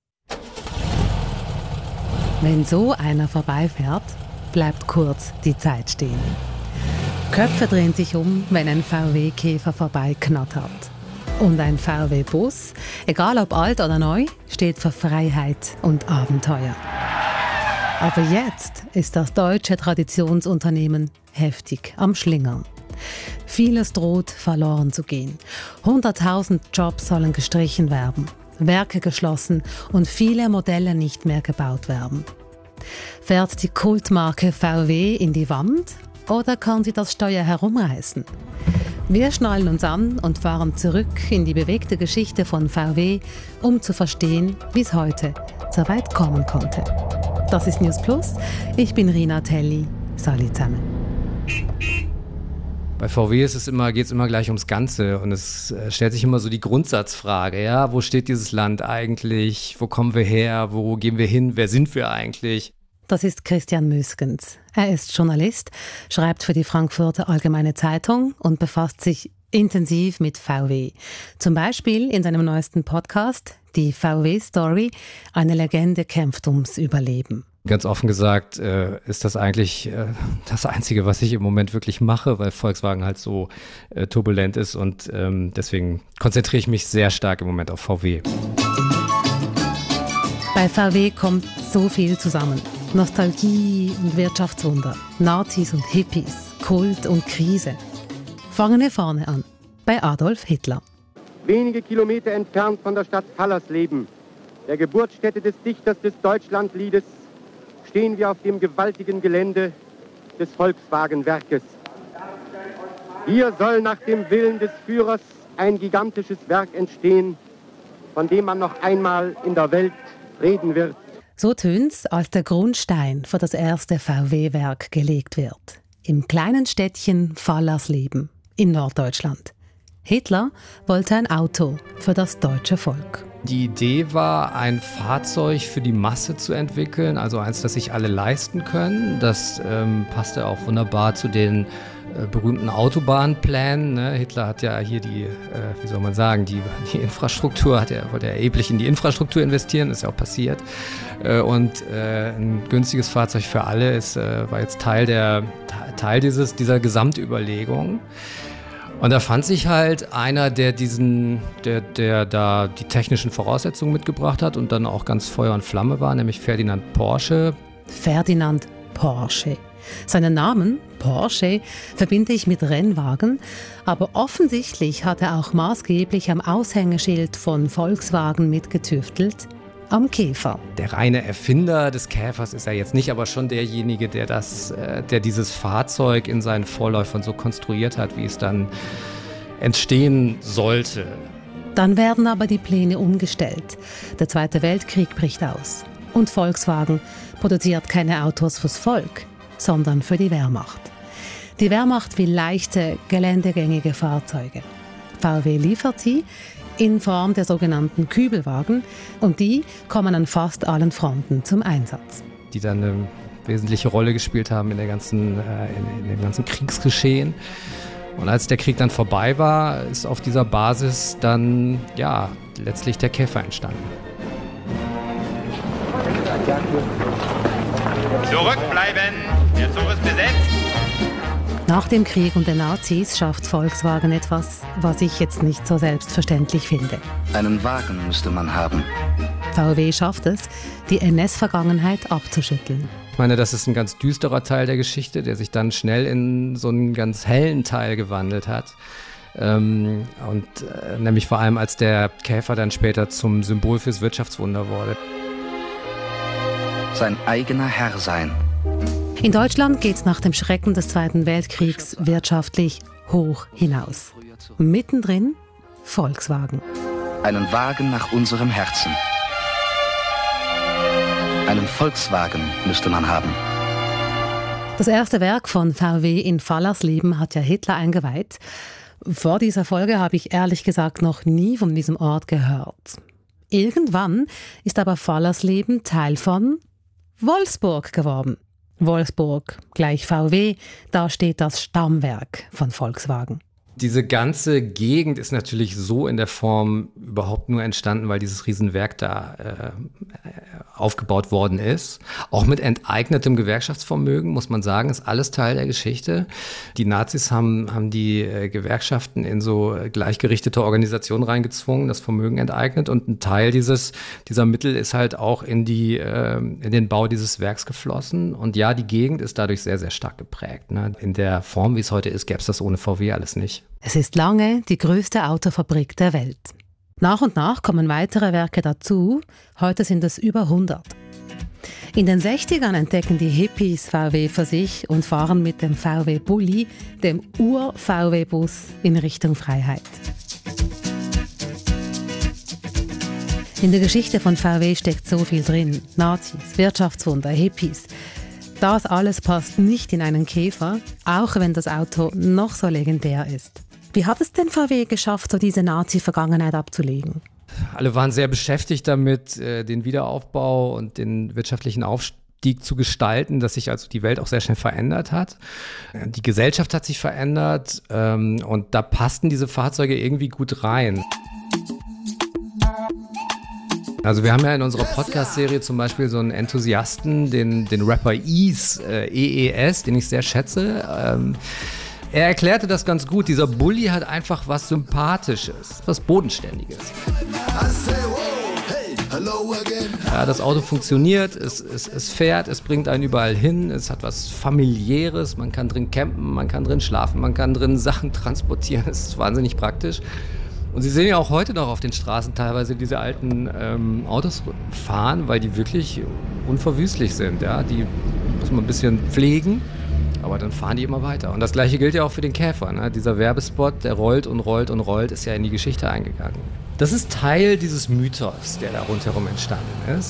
Wenn so einer vorbeifährt, bleibt kurz die Zeit stehen. Köpfe drehen sich um, wenn ein VW-Käfer vorbeiknattert. Und ein VW-Bus, egal ob alt oder neu, steht für Freiheit und Abenteuer. Aber jetzt ist das deutsche Traditionsunternehmen heftig am Schlingern. Vieles droht verloren zu gehen. 100.000 Jobs sollen gestrichen werden, Werke geschlossen und viele Modelle nicht mehr gebaut werden. Fährt die Kultmarke VW in die Wand oder kann sie das Steuer herumreißen? Wir schnallen uns an und fahren zurück in die bewegte Geschichte von VW, um zu verstehen, wie es heute so weit kommen konnte. Das ist News Plus. Ich bin Rina Telli. Salut zusammen. Bei VW geht es immer gleich ums Ganze und es stellt sich immer so die Grundsatzfrage, ja, wo steht dieses Land eigentlich, wo kommen wir her, wo gehen wir hin, wer sind wir eigentlich? Das ist Christian Müskens. Er ist Journalist, schreibt für die Frankfurter Allgemeine Zeitung und befasst sich intensiv mit VW. Zum Beispiel in seinem neuesten Podcast, die VW-Story, eine Legende kämpft ums Überleben. Ganz offen gesagt ist das eigentlich das Einzige, was ich im Moment wirklich mache, weil Volkswagen halt so turbulent ist und deswegen konzentriere ich mich sehr stark im Moment auf VW. Bei VW kommt so viel zusammen. Nostalgie und Wirtschaftswunder, Nazis und Hippies, Kult und Krise. Fangen wir vorne an, bei Adolf Hitler. Wenige Kilometer entfernt von der Stadt Fallersleben, der Geburtsstätte des Dichters des Deutschlandliedes, stehen wir auf dem gewaltigen Gelände des Volkswagen-Werkes. Hier soll nach dem Willen des Führers ein gigantisches Werk entstehen, von dem man noch einmal in der Welt reden wird. So tönt's, als der Grundstein für das erste VW-Werk gelegt wird. Im kleinen Städtchen Fallersleben in Norddeutschland. Hitler wollte ein Auto für das deutsche Volk. Die Idee war, ein Fahrzeug für die Masse zu entwickeln, also eins, das sich alle leisten können. Das passte auch wunderbar zu den berühmten Autobahnplänen. Ne? Hitler hat ja hier die Infrastruktur, wollte erheblich in die Infrastruktur investieren, ist ja auch passiert. Und ein günstiges Fahrzeug für alle war jetzt Teil dieser Gesamtüberlegung. Und da fand sich halt einer, der da die technischen Voraussetzungen mitgebracht hat und dann auch ganz Feuer und Flamme war, nämlich Ferdinand Porsche. Ferdinand Porsche. Seinen Namen, Porsche, verbinde ich mit Rennwagen, aber offensichtlich hat er auch maßgeblich am Aushängeschild von Volkswagen mitgetüftelt, am Käfer. Der reine Erfinder des Käfers ist er jetzt nicht, aber schon derjenige, der dieses Fahrzeug in seinen Vorläufern so konstruiert hat, wie es dann entstehen sollte. Dann werden aber die Pläne umgestellt. Der Zweite Weltkrieg bricht aus. Und Volkswagen produziert keine Autos fürs Volk, sondern für die Wehrmacht. Die Wehrmacht will leichte, geländegängige Fahrzeuge. VW liefert sie in Form der sogenannten Kübelwagen und die kommen an fast allen Fronten zum Einsatz. Die dann eine wesentliche Rolle gespielt haben in dem ganzen Kriegsgeschehen. Und als der Krieg dann vorbei war, ist auf dieser Basis dann letztlich der Käfer entstanden. Zurückbleiben! Der Zug ist besetzt! Nach dem Krieg und den Nazis schafft Volkswagen etwas, was ich jetzt nicht so selbstverständlich finde. Einen Wagen müsste man haben. VW schafft es, die NS-Vergangenheit abzuschütteln. Ich meine, das ist ein ganz düsterer Teil der Geschichte, der sich dann schnell in so einen ganz hellen Teil gewandelt hat. Nämlich vor allem, als der Käfer dann später zum Symbol fürs Wirtschaftswunder wurde. Sein eigener Herr sein. In Deutschland geht es nach dem Schrecken des Zweiten Weltkriegs wirtschaftlich hoch hinaus. Mittendrin Volkswagen. Einen Wagen nach unserem Herzen. Einen Volkswagen müsste man haben. Das erste Werk von VW in Fallersleben hat ja Hitler eingeweiht. Vor dieser Folge habe ich ehrlich gesagt noch nie von diesem Ort gehört. Irgendwann ist aber Fallersleben Teil von Wolfsburg geworden. Wolfsburg gleich VW, da steht das Stammwerk von Volkswagen. Diese ganze Gegend ist natürlich so in der Form überhaupt nur entstanden, weil dieses Riesenwerk da aufgebaut worden ist. Auch mit enteignetem Gewerkschaftsvermögen, muss man sagen, ist alles Teil der Geschichte. Die Nazis haben die Gewerkschaften in so gleichgerichtete Organisationen reingezwungen, das Vermögen enteignet und ein Teil dieser Mittel ist halt auch in den Bau dieses Werks geflossen. Und ja, die Gegend ist dadurch sehr, sehr stark geprägt. Ne? In der Form, wie es heute ist, gäbe es das ohne VW alles nicht. Es ist lange die größte Autofabrik der Welt. Nach und nach kommen weitere Werke dazu. Heute sind es über 100. In den 60ern entdecken die Hippies VW für sich und fahren mit dem VW-Bulli, dem Ur-VW-Bus, in Richtung Freiheit. In der Geschichte von VW steckt so viel drin. Nazis, Wirtschaftswunder, Hippies. Das alles passt nicht in einen Käfer, auch wenn das Auto noch so legendär ist. Wie hat es denn VW geschafft, so diese Nazi-Vergangenheit abzulegen? Alle waren sehr beschäftigt damit, den Wiederaufbau und den wirtschaftlichen Aufstieg zu gestalten, dass sich also die Welt auch sehr schnell verändert hat. Die Gesellschaft hat sich verändert und da passten diese Fahrzeuge irgendwie gut rein. Also wir haben ja in unserer Podcast-Serie zum Beispiel so einen Enthusiasten, den Rapper EES, EES, den ich sehr schätze. Er erklärte das ganz gut. Dieser Bulli hat einfach was Sympathisches, was Bodenständiges. Ja, das Auto funktioniert, es fährt, es bringt einen überall hin, es hat was Familiäres, man kann drin campen, man kann drin schlafen, man kann drin Sachen transportieren, es ist wahnsinnig praktisch. Und Sie sehen ja auch heute noch auf den Straßen teilweise diese alten Autos fahren, weil die wirklich unverwüstlich sind. Ja? Die muss man ein bisschen pflegen, aber dann fahren die immer weiter. Und das Gleiche gilt ja auch für den Käfer. Ne? Dieser Werbespot, der rollt und rollt und rollt, ist ja in die Geschichte eingegangen. Das ist Teil dieses Mythos, der da rundherum entstanden ist.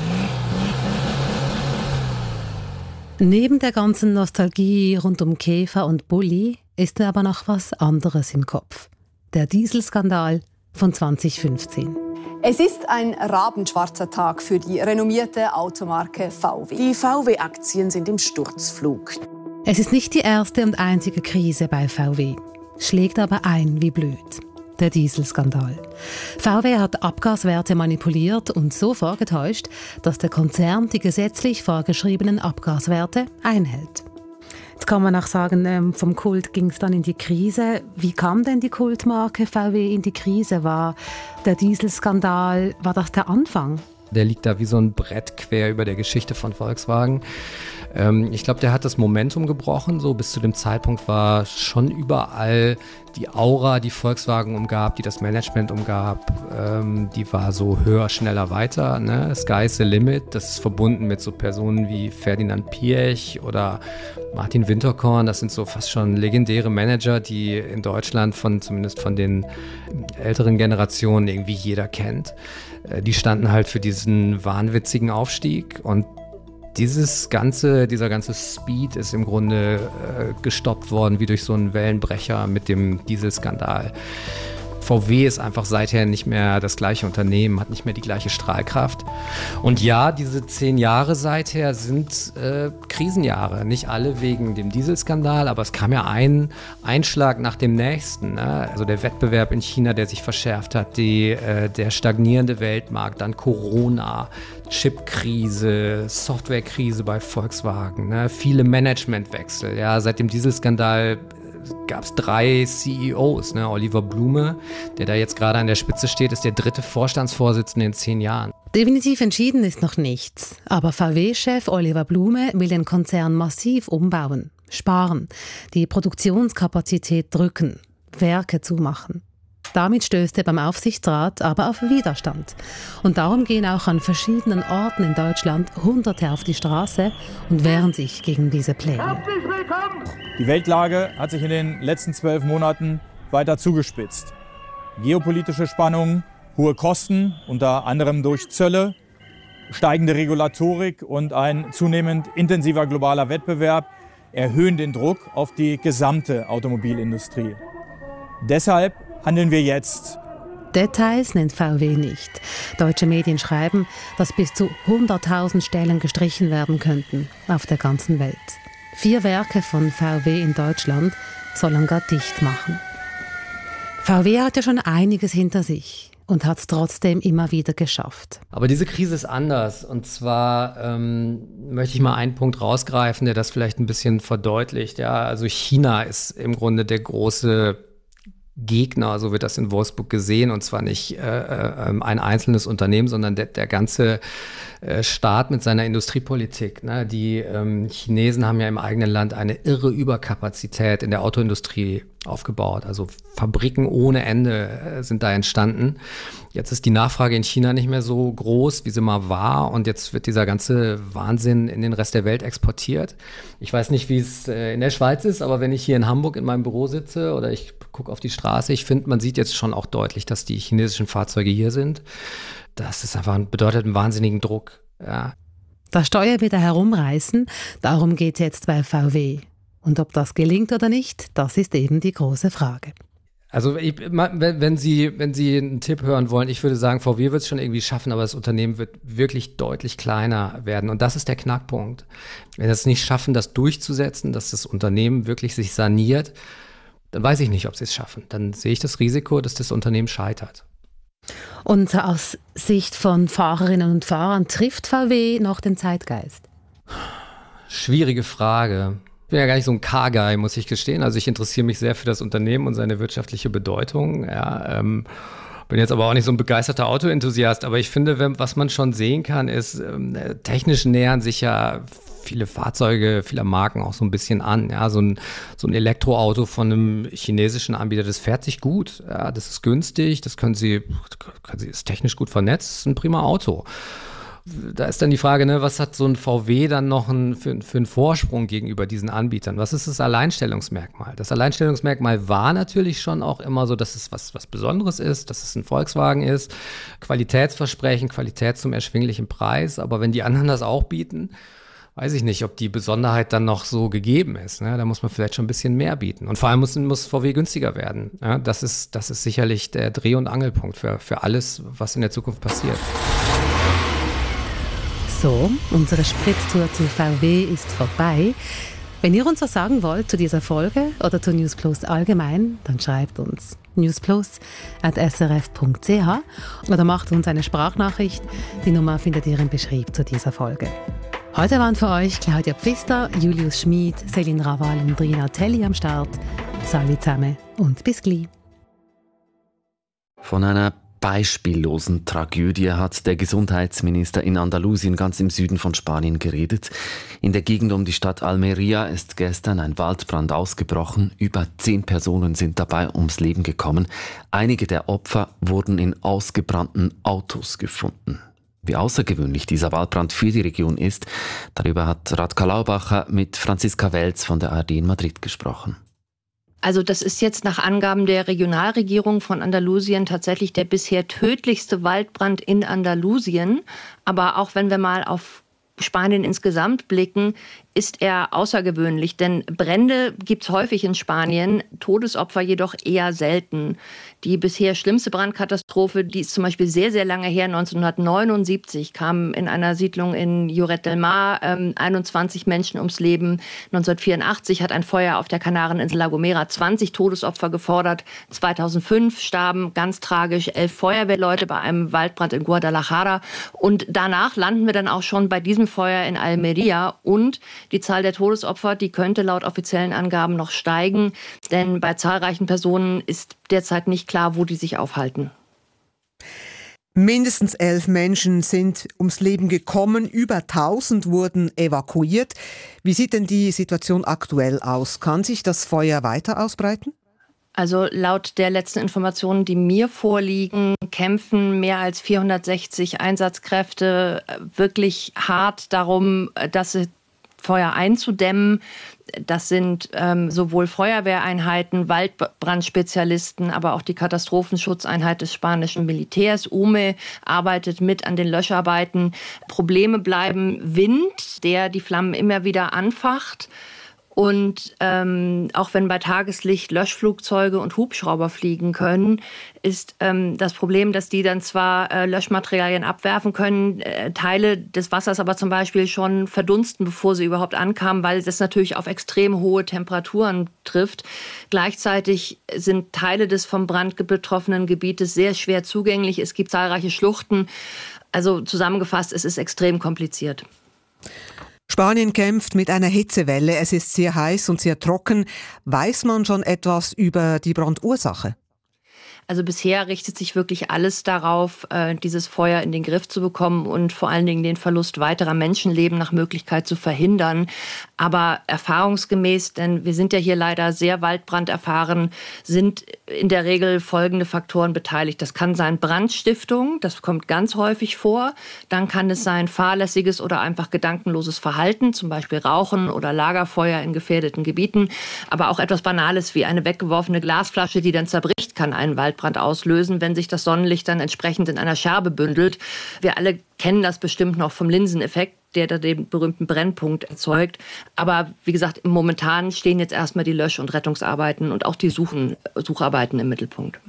Neben der ganzen Nostalgie rund um Käfer und Bulli ist mir aber noch was anderes im Kopf. Der Dieselskandal von 2015. Es ist ein rabenschwarzer Tag für die renommierte Automarke VW. Die VW-Aktien sind im Sturzflug. Es ist nicht die erste und einzige Krise bei VW, schlägt aber ein wie blöd. Der Dieselskandal. VW hat Abgaswerte manipuliert und so vorgetäuscht, dass der Konzern die gesetzlich vorgeschriebenen Abgaswerte einhält. Jetzt kann man auch sagen, vom Kult ging es dann in die Krise. Wie kam denn die Kultmarke VW in die Krise? War der Dieselskandal, war das der Anfang? Der liegt da wie so ein Brett quer über der Geschichte von Volkswagen. Ich glaube, der hat das Momentum gebrochen. So bis zu dem Zeitpunkt war schon überall die Aura, die Volkswagen umgab, die das Management umgab, die war so höher, schneller, weiter. Ne? Sky's the limit. Das ist verbunden mit so Personen wie Ferdinand Piëch oder Martin Winterkorn. Das sind so fast schon legendäre Manager, die in Deutschland zumindest von den älteren Generationen irgendwie jeder kennt. Die standen halt für diesen wahnwitzigen Aufstieg und dieser ganze Speed ist im Grunde gestoppt worden wie durch so einen Wellenbrecher mit dem Dieselskandal. VW ist einfach seither nicht mehr das gleiche Unternehmen, hat nicht mehr die gleiche Strahlkraft. Und ja, diese 10 Jahre seither sind Krisenjahre. Nicht alle wegen dem Dieselskandal, aber es kam ja ein Einschlag nach dem nächsten. Ne? Also der Wettbewerb in China, der sich verschärft hat, der stagnierende Weltmarkt, dann Corona, Chipkrise, Softwarekrise bei Volkswagen, ne? Viele Managementwechsel. Ja? Seit dem Dieselskandal gab es 3 CEOs. Ne? Oliver Blume, der da jetzt gerade an der Spitze steht, ist der 3. Vorstandsvorsitzende in 10 Jahren. Definitiv entschieden ist noch nichts. Aber VW-Chef Oliver Blume will den Konzern massiv umbauen, sparen, die Produktionskapazität drücken, Werke zumachen. Damit stößt er beim Aufsichtsrat aber auf Widerstand. Und darum gehen auch an verschiedenen Orten in Deutschland Hunderte auf die Straße und wehren sich gegen diese Pläne. Die Weltlage hat sich in den letzten 12 Monaten weiter zugespitzt. Geopolitische Spannungen, hohe Kosten, unter anderem durch Zölle, steigende Regulatorik und ein zunehmend intensiver globaler Wettbewerb erhöhen den Druck auf die gesamte Automobilindustrie. Deshalb handeln wir jetzt. Details nennt VW nicht. Deutsche Medien schreiben, dass bis zu 100.000 Stellen gestrichen werden könnten auf der ganzen Welt. 4 Werke von VW in Deutschland sollen gar dicht machen. VW hat ja schon einiges hinter sich und hat es trotzdem immer wieder geschafft. Aber diese Krise ist anders. Und zwar möchte ich mal einen Punkt rausgreifen, der das vielleicht ein bisschen verdeutlicht. Ja, also China ist im Grunde der große Gegner, so wird das in Wolfsburg gesehen, und zwar nicht ein einzelnes Unternehmen, sondern der ganze Staat mit seiner Industriepolitik. Ne? Die Chinesen haben ja im eigenen Land eine irre Überkapazität in der Autoindustrie aufgebaut. Also Fabriken ohne Ende sind da entstanden. Jetzt ist die Nachfrage in China nicht mehr so groß, wie sie mal war, und jetzt wird dieser ganze Wahnsinn in den Rest der Welt exportiert. Ich weiß nicht, wie es in der Schweiz ist, aber wenn ich hier in Hamburg in meinem Büro sitze oder ich gucke auf die Straße, ich finde, man sieht jetzt schon auch deutlich, dass die chinesischen Fahrzeuge hier sind. Das ist einfach bedeutet einen wahnsinnigen Druck. Ja. Das Steuer wieder herumreißen, darum geht es jetzt bei VW. Und ob das gelingt oder nicht, das ist eben die große Frage. Also wenn Sie einen Tipp hören wollen, ich würde sagen, VW wird es schon irgendwie schaffen, aber das Unternehmen wird wirklich deutlich kleiner werden. Und das ist der Knackpunkt. Wenn Sie es nicht schaffen, das durchzusetzen, dass das Unternehmen wirklich sich saniert, dann weiß ich nicht, ob Sie es schaffen. Dann sehe ich das Risiko, dass das Unternehmen scheitert. Und aus Sicht von Fahrerinnen und Fahrern, trifft VW noch den Zeitgeist? Schwierige Frage. Ich bin ja gar nicht so ein Car-Guy, muss ich gestehen. Also ich interessiere mich sehr für das Unternehmen und seine wirtschaftliche Bedeutung. Ja, bin jetzt aber auch nicht so ein begeisterter Autoenthusiast. Aber ich finde, was man schon sehen kann, ist, technisch nähern sich ja viele Fahrzeuge, vieler Marken auch so ein bisschen an. Ja, so ein Elektroauto von einem chinesischen Anbieter, das fährt sich gut. Ja, das ist günstig, das ist technisch gut vernetzt, das ist ein prima Auto. Da ist dann die Frage, ne, was hat so ein VW dann noch für einen Vorsprung gegenüber diesen Anbietern? Was ist das Alleinstellungsmerkmal? Das Alleinstellungsmerkmal war natürlich schon auch immer so, dass es was Besonderes ist, dass es ein Volkswagen ist, Qualitätsversprechen, Qualität zum erschwinglichen Preis. Aber wenn die anderen das auch bieten, weiß ich nicht, ob die Besonderheit dann noch so gegeben ist. Ne? Da muss man vielleicht schon ein bisschen mehr bieten. Und vor allem muss VW günstiger werden. Ja? Das ist sicherlich der Dreh- und Angelpunkt für alles, was in der Zukunft passiert. So, unsere Spritztour zu VW ist vorbei. Wenn ihr uns was sagen wollt zu dieser Folge oder zu News Plus allgemein, dann schreibt uns newsplus@srf.ch oder macht uns eine Sprachnachricht. Die Nummer findet ihr im Beschrieb zu dieser Folge. Heute waren für euch Claudia Pfister, Julius Schmid, Céline Raval und Rina Telli am Start. Salut zusammen und bis gleich. Von einer beispiellosen Tragödie hat der Gesundheitsminister in Andalusien ganz im Süden von Spanien geredet. In der Gegend um die Stadt Almería ist gestern ein Waldbrand ausgebrochen. Über 10 Personen sind dabei ums Leben gekommen. Einige der Opfer wurden in ausgebrannten Autos gefunden. Wie außergewöhnlich dieser Waldbrand für die Region ist, darüber hat Radka Laubacher mit Franziska Welz von der ARD in Madrid gesprochen. Also das ist jetzt nach Angaben der Regionalregierung von Andalusien tatsächlich der bisher tödlichste Waldbrand in Andalusien. Aber auch wenn wir mal auf Spanien insgesamt blicken, ist er außergewöhnlich. Denn Brände gibt es häufig in Spanien, Todesopfer jedoch eher selten. Die bisher schlimmste Brandkatastrophe, die ist zum Beispiel sehr, sehr lange her, 1979 kamen in einer Siedlung in Lloret del Mar 21 Menschen ums Leben. 1984 hat ein Feuer auf der Kanareninsel La Gomera 20 Todesopfer gefordert. 2005 starben ganz tragisch 11 Feuerwehrleute bei einem Waldbrand in Guadalajara. Und danach landen wir dann auch schon bei diesem Feuer in Almería. Und die Zahl der Todesopfer, die könnte laut offiziellen Angaben noch steigen. Denn bei zahlreichen Personen ist derzeit nicht klar, wo die sich aufhalten. Mindestens 11 Menschen sind ums Leben gekommen, über 1000 wurden evakuiert. Wie sieht denn die Situation aktuell aus? Kann sich das Feuer weiter ausbreiten? Also laut der letzten Informationen, die mir vorliegen, kämpfen mehr als 460 Einsatzkräfte wirklich hart darum, das Feuer einzudämmen. Das sind sowohl Feuerwehreinheiten, Waldbrandspezialisten, aber auch die Katastrophenschutzeinheit des spanischen Militärs. UME arbeitet mit an den Löscharbeiten. Probleme bleiben Wind, der die Flammen immer wieder anfacht. Und auch wenn bei Tageslicht Löschflugzeuge und Hubschrauber fliegen können, ist das Problem, dass die dann zwar Löschmaterialien abwerfen können, Teile des Wassers aber zum Beispiel schon verdunsten, bevor sie überhaupt ankamen, weil das natürlich auf extrem hohe Temperaturen trifft. Gleichzeitig sind Teile des vom Brand betroffenen Gebietes sehr schwer zugänglich. Es gibt zahlreiche Schluchten. Also zusammengefasst, es ist extrem kompliziert. Spanien kämpft mit einer Hitzewelle. Es ist sehr heiß und sehr trocken. Weiß man schon etwas über die Brandursache? Also bisher richtet sich wirklich alles darauf, dieses Feuer in den Griff zu bekommen und vor allen Dingen den Verlust weiterer Menschenleben nach Möglichkeit zu verhindern. Aber erfahrungsgemäß, denn wir sind ja hier leider sehr waldbranderfahren, sind in der Regel folgende Faktoren beteiligt. Das kann sein Brandstiftung, das kommt ganz häufig vor. Dann kann es sein fahrlässiges oder einfach gedankenloses Verhalten, zum Beispiel Rauchen oder Lagerfeuer in gefährdeten Gebieten. Aber auch etwas Banales wie eine weggeworfene Glasflasche, die dann zerbricht, kann einen Waldbrand auslösen, wenn sich das Sonnenlicht dann entsprechend in einer Scherbe bündelt. Wir alle kennen das bestimmt noch vom Linseneffekt, der da den berühmten Brennpunkt erzeugt. Aber wie gesagt, momentan stehen jetzt erstmal die Lösch- und Rettungsarbeiten und auch die Sucharbeiten im Mittelpunkt.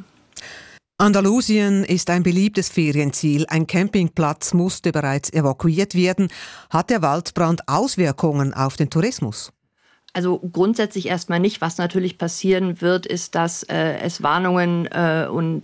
Andalusien ist ein beliebtes Ferienziel. Ein Campingplatz musste bereits evakuiert werden. Hat der Waldbrand Auswirkungen auf den Tourismus? Also grundsätzlich erstmal nicht. Was natürlich passieren wird, ist, dass es Warnungen und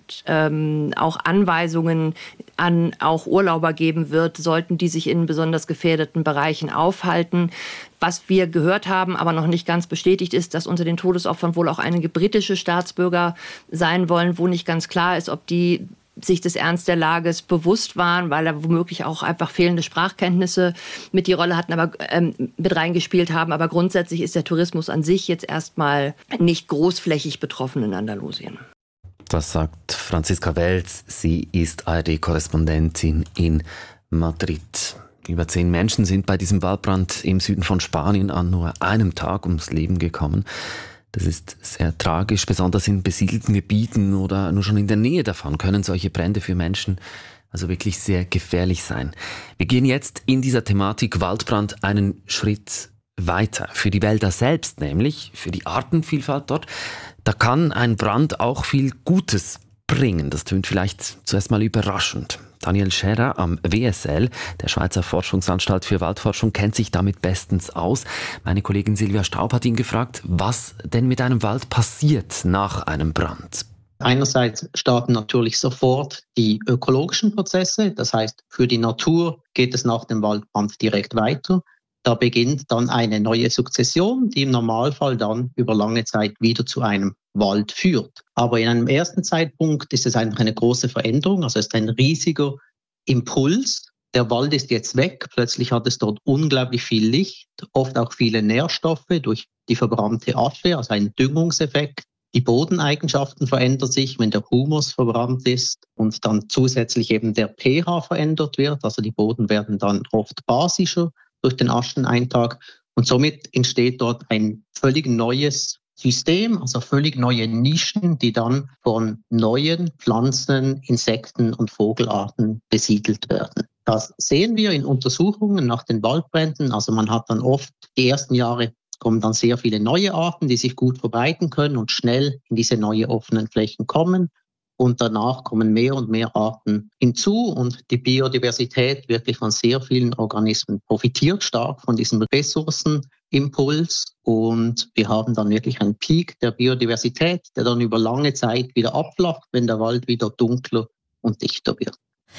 auch Anweisungen an auch Urlauber geben wird, sollten die sich in besonders gefährdeten Bereichen aufhalten. Was wir gehört haben, aber noch nicht ganz bestätigt ist, dass unter den Todesopfern wohl auch einige britische Staatsbürger sein wollen, wo nicht ganz klar ist, ob die sich des Ernst der Lage bewusst waren, weil da womöglich auch einfach fehlende Sprachkenntnisse mit die Rolle hatten, aber mit reingespielt haben. Aber grundsätzlich ist der Tourismus an sich jetzt erstmal nicht großflächig betroffen in Andalusien. Das sagt Franziska Welz. Sie ist ARD-Korrespondentin in Madrid. Über 10 Menschen sind bei diesem Waldbrand im Süden von Spanien an nur einem Tag ums Leben gekommen. Das ist sehr tragisch, besonders in besiedelten Gebieten oder nur schon in der Nähe davon können solche Brände für Menschen also wirklich sehr gefährlich sein. Wir gehen jetzt in dieser Thematik Waldbrand einen Schritt weiter. Für die Wälder selbst nämlich, für die Artenvielfalt dort, da kann ein Brand auch viel Gutes bringen. Das tönt vielleicht zuerst mal überraschend. Daniel Scherer am WSL, der Schweizer Forschungsanstalt für Waldforschung, kennt sich damit bestens aus. Meine Kollegin Silvia Staub hat ihn gefragt, was denn mit einem Wald passiert nach einem Brand. Einerseits starten natürlich sofort die ökologischen Prozesse. Das heißt, für die Natur geht es nach dem Waldbrand direkt weiter. Da beginnt dann eine neue Sukzession, die im Normalfall dann über lange Zeit wieder zu einem Wald führt. Aber in einem ersten Zeitpunkt ist es einfach eine große Veränderung, also es ist ein riesiger Impuls. Der Wald ist jetzt weg, plötzlich hat es dort unglaublich viel Licht, oft auch viele Nährstoffe durch die verbrannte Asche, also ein Düngungseffekt. Die Bodeneigenschaften verändern sich, wenn der Humus verbrannt ist und dann zusätzlich eben der pH verändert wird, also die Boden werden dann oft basischer durch den Ascheneintrag und somit entsteht dort ein völlig neues System, also völlig neue Nischen, die dann von neuen Pflanzen, Insekten und Vogelarten besiedelt werden. Das sehen wir in Untersuchungen nach den Waldbränden. Also man hat dann oft, die ersten Jahre kommen dann sehr viele neue Arten, die sich gut verbreiten können und schnell in diese neue offenen Flächen kommen. Und danach kommen mehr und mehr Arten hinzu und die Biodiversität wirklich von sehr vielen Organismen profitiert stark von diesem Ressourcenimpuls. Und wir haben dann wirklich einen Peak der Biodiversität, der dann über lange Zeit wieder abflacht, wenn der Wald wieder dunkler und dichter wird.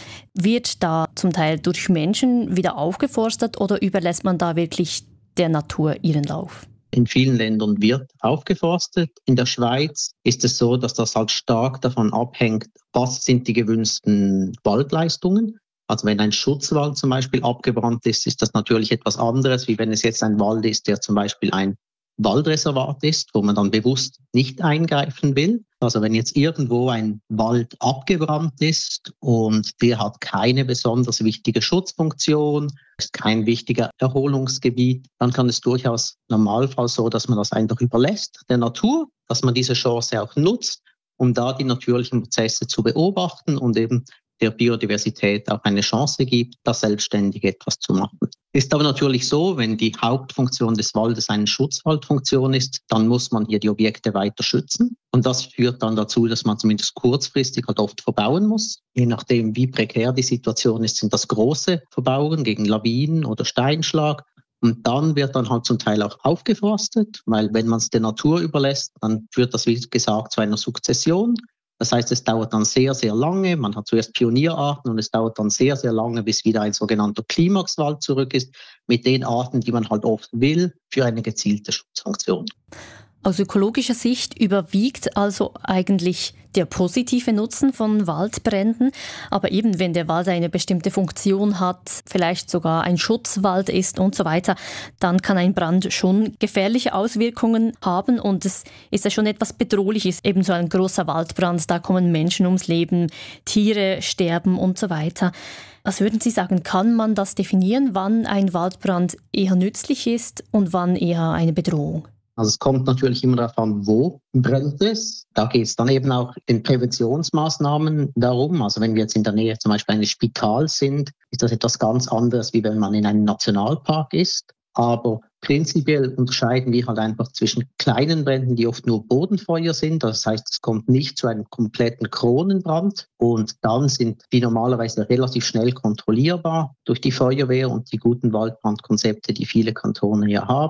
Wird da zum Teil durch Menschen wieder aufgeforstet oder überlässt man da wirklich der Natur ihren Lauf? In vielen Ländern wird aufgeforstet. In der Schweiz ist es so, dass das halt stark davon abhängt, was sind die gewünschten Waldleistungen. Also wenn ein Schutzwald zum Beispiel abgebrannt ist, ist das natürlich etwas anderes, wie wenn es jetzt ein Wald ist, der zum Beispiel ein Waldreservat ist, wo man dann bewusst nicht eingreifen will. Also wenn jetzt irgendwo ein Wald abgebrannt ist und der hat keine besonders wichtige Schutzfunktion, ist kein wichtiger Erholungsgebiet, dann kann es durchaus normalfall so, dass man das einfach überlässt der Natur, dass man diese Chance auch nutzt, um da die natürlichen Prozesse zu beobachten und eben der Biodiversität auch eine Chance gibt, da selbstständig etwas zu machen. Ist aber natürlich so, wenn die Hauptfunktion des Waldes eine Schutzwaldfunktion ist, dann muss man hier die Objekte weiter schützen. Und das führt dann dazu, dass man zumindest kurzfristig halt oft verbauen muss. Je nachdem, wie prekär die Situation ist, sind das große Verbauungen gegen Lawinen oder Steinschlag. Und dann wird dann halt zum Teil auch aufgeforstet, weil wenn man es der Natur überlässt, dann führt das, wie gesagt, zu einer Sukzession. Das heißt, es dauert dann sehr, sehr lange. Man hat zuerst Pionierarten und es dauert dann sehr, sehr lange, bis wieder ein sogenannter Klimaxwald zurück ist, mit den Arten, die man halt oft will, für eine gezielte Schutzfunktion. Aus ökologischer Sicht überwiegt also eigentlich der positive Nutzen von Waldbränden. Aber eben, wenn der Wald eine bestimmte Funktion hat, vielleicht sogar ein Schutzwald ist und so weiter, dann kann ein Brand schon gefährliche Auswirkungen haben. Und es ist ja schon etwas Bedrohliches, eben so ein großer Waldbrand, da kommen Menschen ums Leben, Tiere sterben und so weiter. Was würden Sie sagen, kann man das definieren, wann ein Waldbrand eher nützlich ist und wann eher eine Bedrohung? Also es kommt natürlich immer darauf an, wo brennt es. Da geht es dann eben auch in Präventionsmaßnahmen darum. Also wenn wir jetzt in der Nähe zum Beispiel eines Spitals sind, ist das etwas ganz anderes, wie wenn man in einem Nationalpark ist. Aber prinzipiell unterscheiden wir halt einfach zwischen kleinen Bränden, die oft nur Bodenfeuer sind. Das heißt, es kommt nicht zu einem kompletten Kronenbrand. Und dann sind die normalerweise relativ schnell kontrollierbar durch die Feuerwehr und die guten Waldbrandkonzepte, die viele Kantone hier haben.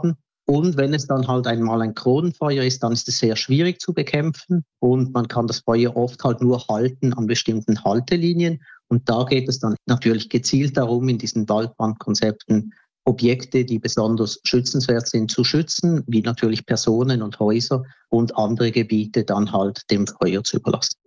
Und wenn es dann halt einmal ein Kronenfeuer ist, dann ist es sehr schwierig zu bekämpfen und man kann das Feuer oft halt nur halten an bestimmten Haltelinien. Und da geht es dann natürlich gezielt darum, in diesen Waldbrandkonzepten Objekte, die besonders schützenswert sind, zu schützen, wie natürlich Personen und Häuser und andere Gebiete dann halt dem Feuer zu überlassen.